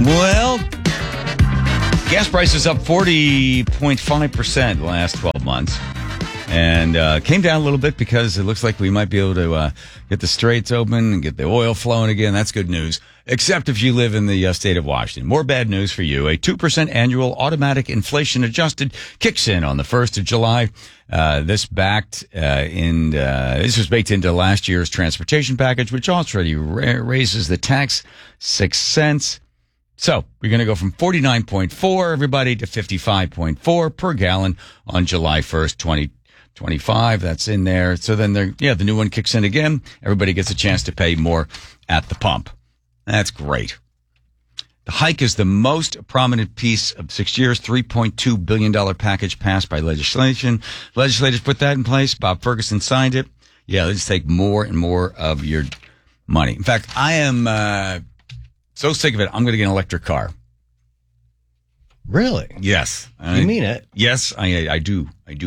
Well, gas prices up 40.5% the last 12 months. And came down a little bit because it looks like we might be able to get the straits open and get the oil flowing again. That's good news, except if you live in the state of Washington. More bad news for you. A 2% annual automatic inflation adjusted kicks in on the 1st of July. This was baked into last year's transportation package, which already raises the tax 6 cents. So we're going to go from 49.4, everybody, to 55.4 per gallon on July 1st, 2025. That's in there. So then the new one kicks in again. Everybody gets a chance to pay more at the pump. That's great. The hike is the most prominent piece of 6 years, $3.2 billion package passed by legislation. Legislators put that in place. Bob Ferguson signed it. Yeah, let's take more and more of your money. In fact, I am so sick of it, I'm going to get an electric car. Really? Yes. You mean it? Yes, I do.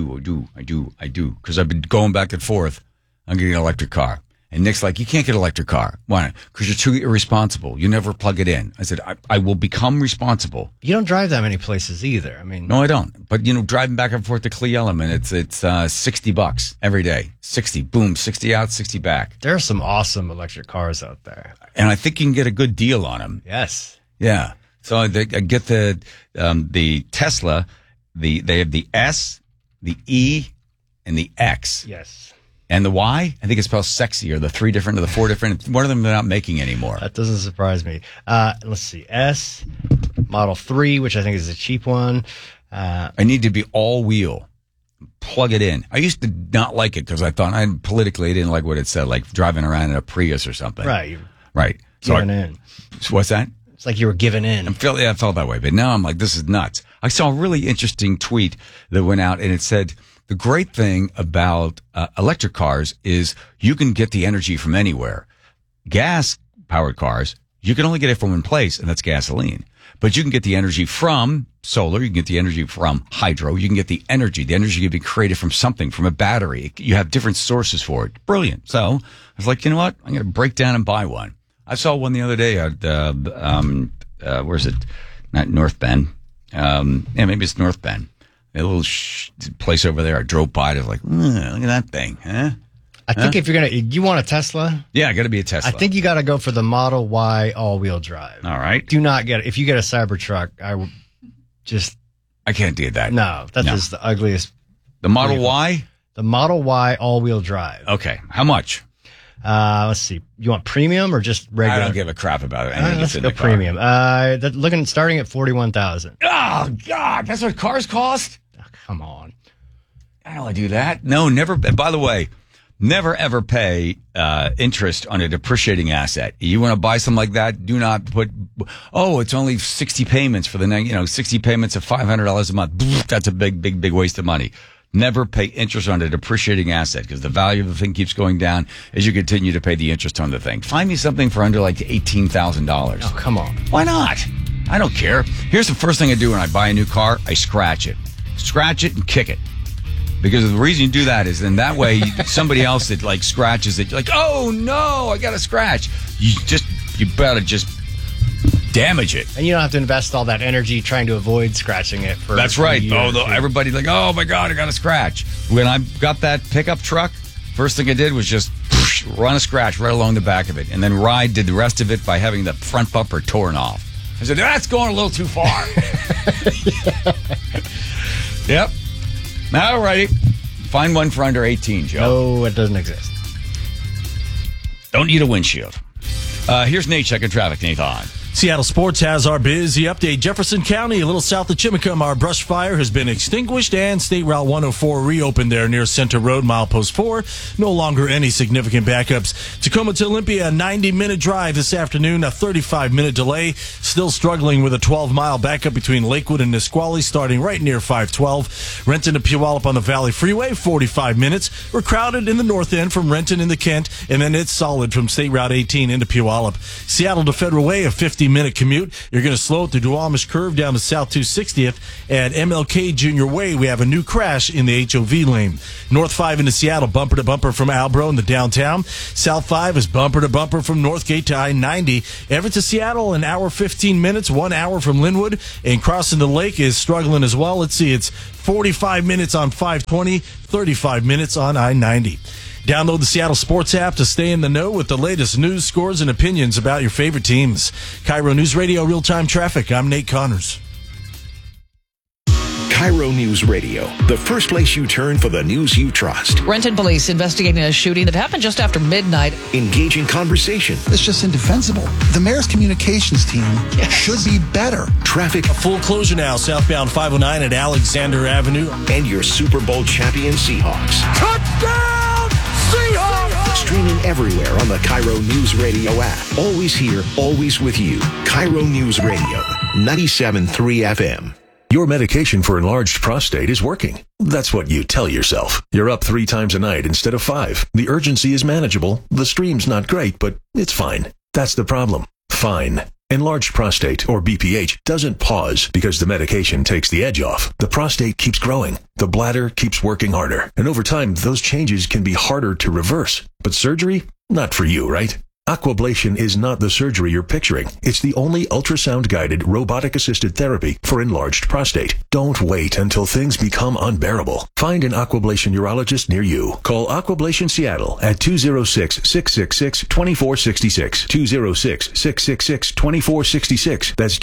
Because I've been going back and forth. I'm getting an electric car. And Nick's like, you can't get an electric car. Why not? Because you're too irresponsible. You never plug it in. I said, I will become responsible. You don't drive that many places either. I mean, no, I don't. But, driving back and forth to Cle Elliman, it's $60 every day. 60, boom, 60 out, 60 back. There are some awesome electric cars out there. And I think you can get a good deal on them. Yes. Yeah. So I get the Tesla, they have the S, the E, and the X. Yes. And the Y, I think it's spelled sexy, or the four different. One of them they're not making anymore. That doesn't surprise me. Let's see. S, Model 3, which I think is a cheap one. I need to be all-wheel. Plug it in. I used to not like it because I thought politically I didn't like what it said, like driving around in a Prius or something. Right. Right. Giving in. What's that? It's like you were giving in. I felt that way. But now I'm like, this is nuts. I saw a really interesting tweet that went out, and it said, the great thing about electric cars is you can get the energy from anywhere. Gas-powered cars, you can only get it from one place, and that's gasoline. But you can get the energy from solar. You can get the energy from hydro. You can get the energy. The energy can be created from something, from a battery. You have different sources for it. Brilliant. So I was like, you know what? I'm going to break down and buy one. I saw one the other day at, where's it? Not North Bend. Maybe it's North Bend. A little place over there. I drove by it. I was like, look at that thing, huh? I think if you want a Tesla? Yeah, got to be a Tesla. I think you got to go for the Model Y all-wheel drive. All right. Do not if you get a Cybertruck, I can't do that. No, that is the ugliest. The Model Y? The Model Y all-wheel drive. Okay. How much? Let's see. You want premium or just regular? I don't give a crap about it. Let's go premium. Starting at $41,000. Oh God, that's what cars cost? Oh, come on. I don't want to do that. No, never. By the way, never ever pay interest on a depreciating asset. You want to buy something like that? Do not put. Oh, it's only 60 payments for 60 payments of $500 a month. That's a big waste of money. Never pay interest on a depreciating asset because the value of the thing keeps going down as you continue to pay the interest on the thing. Find me something for under like $18,000. Oh, come on. Why not? I don't care. Here's the first thing I do when I buy a new car. I scratch it. Scratch it and kick it. Because the reason you do that is then that way somebody else that like scratches it, you're like, oh no, I got a scratch. You better just damage it. And you don't have to invest all that energy trying to avoid scratching it for That's right. Everybody's like, oh my God, I got a scratch. When I got that pickup truck, first thing I did was just run a scratch right along the back of it. And then Ride did the rest of it by having the front bumper torn off. I said, that's going a little too far. Yep. All righty. Find one for under 18, Joe. No, it doesn't exist. Don't need a windshield. Here's Nate checking traffic. Nathan. Seattle Sports has our busy update. Jefferson County, a little south of Chimicum, our brush fire has been extinguished, and State Route 104 reopened there near Center Road, milepost 4. No longer any significant backups. Tacoma to Olympia, a 90-minute drive this afternoon, a 35-minute delay. Still struggling with a 12-mile backup between Lakewood and Nisqually, starting right near 512. Renton to Puyallup on the Valley Freeway, 45 minutes. We're crowded in the north end from Renton into Kent, and then it's solid from State Route 18 into Puyallup. Seattle to Federal Way, a 50 60-minute commute. You're going to slow at the Duwamish Curve down to South 260th. At MLK Junior Way, we have a new crash in the HOV lane. North 5 into Seattle, bumper to bumper from Albro in the downtown. South 5 is bumper to bumper from Northgate to I-90. Everett to Seattle, an hour 15 minutes, 1 hour from Linwood. And crossing the lake is struggling as well. Let's see, it's 45 minutes on 520, 35 minutes on I-90. Download the Seattle Sports app to stay in the know with the latest news, scores, and opinions about your favorite teams. Cairo News Radio, real-time traffic. I'm Nate Connors. Cairo News Radio, the first place you turn for the news you trust. Renton police investigating a shooting that happened just after midnight. Engaging conversation. It's just indefensible. The mayor's communications team should be better. Traffic. A full closure now, southbound 509 at Alexander Avenue. And your Super Bowl champion Seahawks. Touchdown, Seahawks! Streaming everywhere on the Cairo News Radio app. Always here, always with you. Cairo News Radio, 97.3 FM. Your medication for enlarged prostate is working. That's what you tell yourself. You're up 3 times a night instead of 5. The urgency is manageable. The stream's not great, but it's fine. That's the problem. Fine. Enlarged prostate, or BPH, doesn't pause because the medication takes the edge off. The prostate keeps growing. The bladder keeps working harder. And over time, those changes can be harder to reverse. But surgery? Not for you, right? Aquablation is not the surgery you're picturing. It's the only ultrasound-guided, robotic-assisted therapy for enlarged prostate. Don't wait until things become unbearable. Find an Aquablation urologist near you. Call Aquablation Seattle at 206-666-2466. 206-666-2466. That's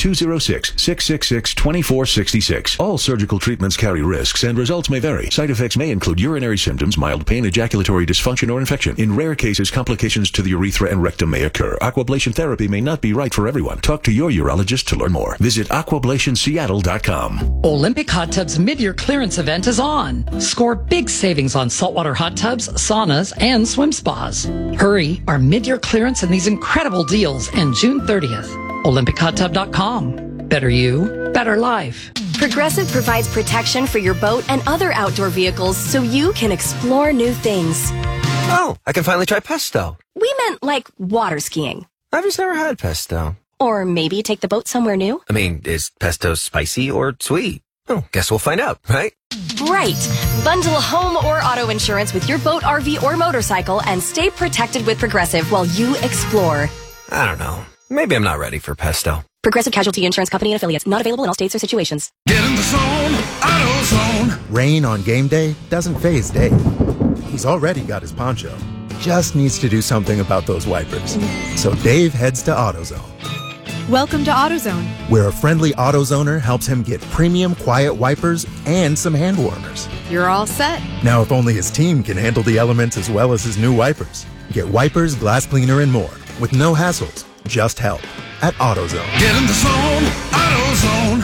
206-666-2466. All surgical treatments carry risks and results may vary. Side effects may include urinary symptoms, mild pain, ejaculatory dysfunction, or infection. In rare cases, complications to the urethra and rectum may occur. Aquablation therapy may not be right for everyone. Talk to your urologist to learn more. Visit aquablationseattle.com. Olympic Hot Tub's mid-year clearance event is on. Score big savings on saltwater hot tubs, saunas, and swim spas. Hurry, our mid-year clearance and these incredible deals end June 30th. OlympicHotTub.com. Better you, better life. Progressive provides protection for your boat and other outdoor vehicles so you can explore new things. Oh, I can finally try pesto. We meant like water skiing. I've just never had pesto. Or maybe take the boat somewhere new. I mean, is pesto spicy or sweet? Oh, guess we'll find out, right? Right. Bundle home or auto insurance with your boat, RV, or motorcycle and stay protected with Progressive while you explore. I don't know. Maybe I'm not ready for pesto. Progressive Casualty Insurance Company and Affiliates. Not available in all states or situations. Get in the zone, AutoZone. Rain on game day doesn't faze Dave. He's already got his poncho. Just needs to do something about those wipers. So Dave heads to AutoZone. Welcome to AutoZone, where a friendly AutoZoner helps him get premium quiet wipers and some hand warmers. You're all set. Now, if only his team can handle the elements as well as his new wipers. Get wipers, glass cleaner, and more with no hassles, just help at AutoZone. Get in the zone, AutoZone.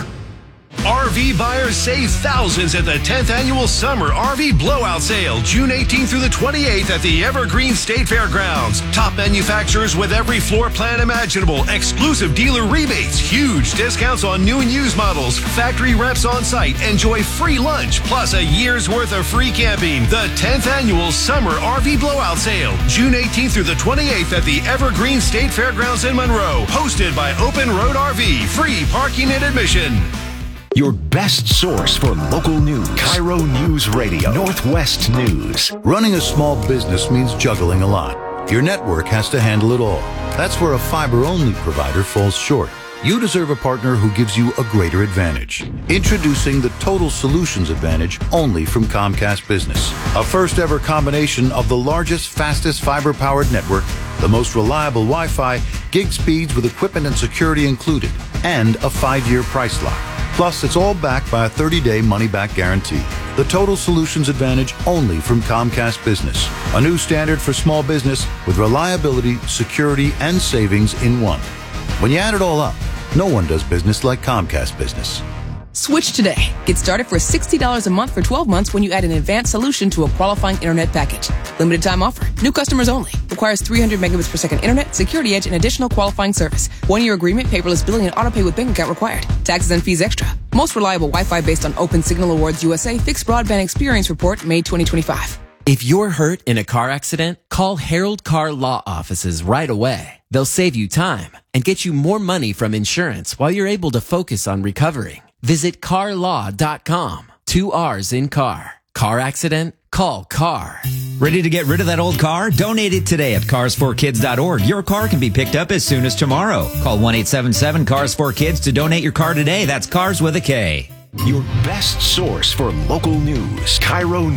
RV buyers save thousands at the 10th Annual Summer RV Blowout Sale, June 18th through the 28th at the Evergreen State Fairgrounds. Top manufacturers with every floor plan imaginable, exclusive dealer rebates, huge discounts on new and used models, factory reps on site, enjoy free lunch, plus a year's worth of free camping. The 10th Annual Summer RV Blowout Sale, June 18th through the 28th at the Evergreen State Fairgrounds in Monroe, hosted by Open Road RV, free parking and admission. Your best source for local news. Cairo News Radio. Northwest News. Running a small business means juggling a lot. Your network has to handle it all. That's where a fiber-only provider falls short. You deserve a partner who gives you a greater advantage. Introducing the Total Solutions Advantage only from Comcast Business. A first-ever combination of the largest, fastest fiber-powered network, the most reliable Wi-Fi, gig speeds with equipment and security included, and a 5-year price lock. Plus, it's all backed by a 30-day money-back guarantee. The Total Solutions Advantage only from Comcast Business. A new standard for small business with reliability, security, and savings in one. When you add it all up, no one does business like Comcast Business. Switch today. Get started for $60 a month for 12 months when you add an advanced solution to a qualifying internet package. Limited time offer. New customers only. Requires 300 megabits per second internet, security edge, and additional qualifying service. 1-year agreement, paperless billing, and autopay with bank account required. Taxes and fees extra. Most reliable Wi-Fi based on Open Signal Awards USA Fixed Broadband Experience Report, May 2025. If you're hurt in a car accident, call Harold Car Law Offices right away. They'll save you time and get you more money from insurance while you're able to focus on recovering. Visit carlaw.com. 2 R's in car. Car accident? Call CAR. Ready to get rid of that old car? Donate it today at carsforkids.org. Your car can be picked up as soon as tomorrow. Call 1-877-CARS4KIDS to donate your car today. That's Cars with a K. Your best source for local news. Cairo